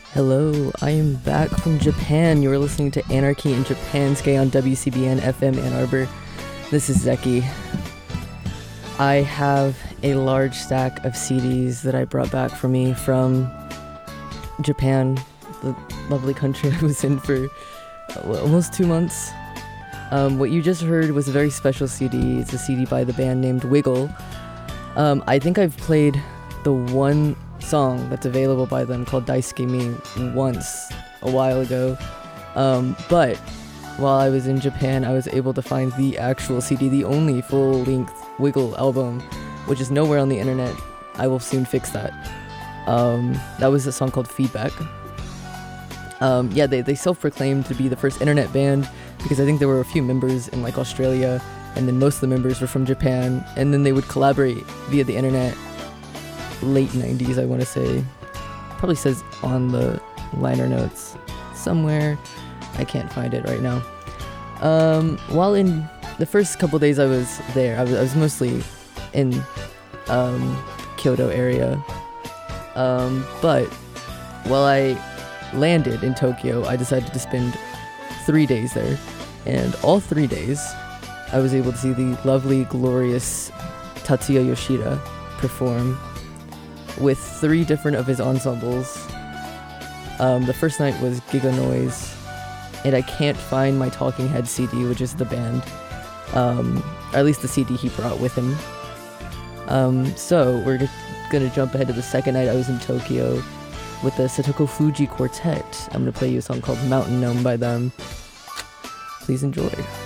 Hello, I am back from Japan. You are listening to Anarchy in Japansuke on WCBN FM Ann Arbor. This is Zeki. I have a large stack of CDs that I brought back for me from Japan, the lovely country I was in for almost 2 months. What you just heard was a very special CD. It's a CD by the band named Wiggle. I think I've played the one song that's available by them called Daisuke Me once a while ago, but while I was in Japan I was able to find the actual CD, the only full-length Wiggle album, which is nowhere on the internet. I will soon fix that. That was a song called Feedback. They self-proclaimed to be the first internet band because I think there were a few members in like Australia, and then most of the members were from Japan, and then they would collaborate via the internet. Late 90s, I want to say. Probably says on the liner notes somewhere. I can't find it right now. While in the first couple days I was there, I was mostly in Kyoto area. But while I landed in Tokyo, I decided to spend 3 days there. And all 3 days, I was able to see the lovely, glorious Tatsuya Yoshida perform with 3 different of his ensembles. The first night was Giga Noise, and I can't find my Talking Head CD, which is the band, or at least the CD he brought with him. So we're just gonna jump ahead to the second night. I was in Tokyo with the Satoko Fuji Quartet. I'm gonna play you a song called Mountain Gnome by them. Please enjoy.